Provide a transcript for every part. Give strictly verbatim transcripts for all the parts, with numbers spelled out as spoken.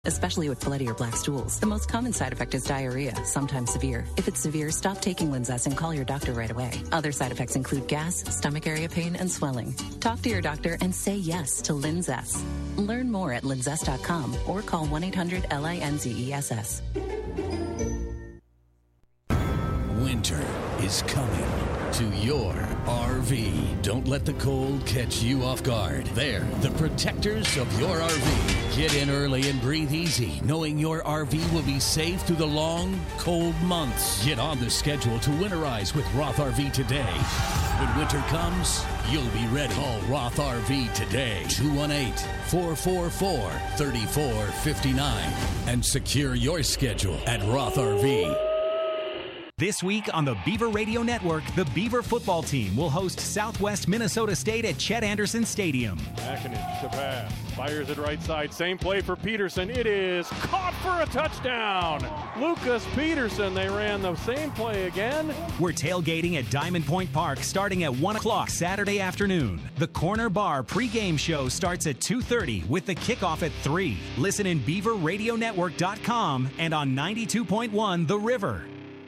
especially with bloody or black stools. The most common side effect is diarrhea, sometimes severe. If it's severe, stop taking Linzess and call your doctor right away. Other side effects include gas, stomach area pain, and swelling. Talk to your doctor and say yes to Linzess. Learn more at linzess dot com or call one eight hundred L I N Z E S S. Winter is coming to your R V. Don't let the cold catch you off guard. They're the protectors of your R V. Get in early and breathe easy, knowing your R V will be safe through the long, cold months. Get on the schedule to winterize with Roth R V today. When winter comes, you'll be ready. Call Roth R V today, two one eight, four four four, three four five nine, and secure your schedule at Roth R V. This week on the Beaver Radio Network, the Beaver football team will host Southwest Minnesota State at Chet Anderson Stadium. Makinich to pass, fires it right side, same play for Peterson. It is caught for a touchdown. Lucas Peterson, they ran the same play again. We're tailgating at Diamond Point Park starting at one o'clock Saturday afternoon. The Corner Bar pregame show starts at two thirty with the kickoff at three. Listen in beaver radio network dot com and on ninety-two point one The River.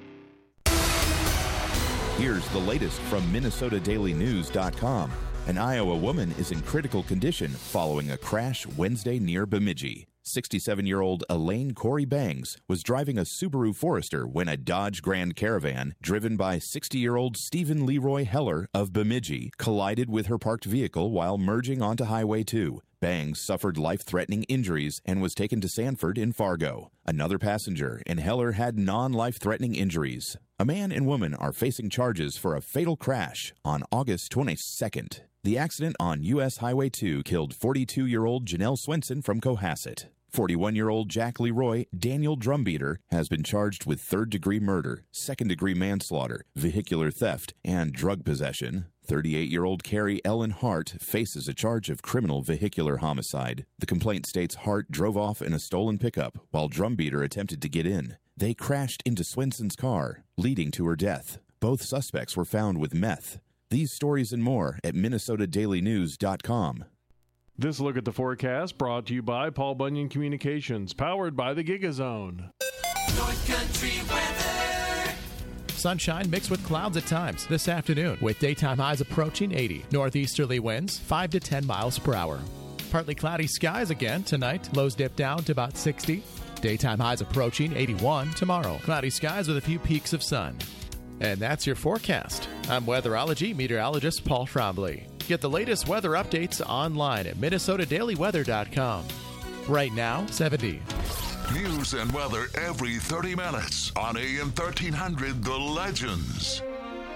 Here's the latest from Minnesota Daily News dot com. An Iowa woman is in critical condition following a crash Wednesday near Bemidji. sixty-seven-year-old Elaine Corey Bangs was driving a Subaru Forester when a Dodge Grand Caravan, driven by sixty-year-old Stephen Leroy Heller of Bemidji, collided with her parked vehicle while merging onto Highway two. Bangs suffered life-threatening injuries and was taken to Sanford in Fargo. Another passenger and Heller had non-life-threatening injuries. A man and woman are facing charges for a fatal crash on August twenty-second. The accident on U S Highway two killed forty-two-year-old Janelle Swenson from Cohasset. forty-one-year-old Jack Leroy Daniel Drumbeater has been charged with third-degree murder, second-degree manslaughter, vehicular theft, and drug possession. thirty-eight-year-old Carrie Ellen Hart faces a charge of criminal vehicular homicide. The complaint states Hart drove off in a stolen pickup while Drumbeater attempted to get in. They crashed into Swenson's car, leading to her death. Both suspects were found with meth. These stories and more at Minnesota Daily News dot com. This look at the forecast brought to you by Paul Bunyan Communications, powered by the GigaZone. North Country weather. Sunshine mixed with clouds at times this afternoon, with daytime highs approaching eighty. Northeasterly winds five to ten miles per hour. Partly cloudy skies again tonight. Lows dip down to about sixty. Daytime highs approaching eighty-one tomorrow. Cloudy skies with a few peaks of sun. And that's your forecast. I'm weatherology meteorologist Paul Trombley. Get the latest weather updates online at Minnesota Daily Weather dot com. Right now, seventy. News and weather every thirty minutes on A M thirteen hundred The Legends.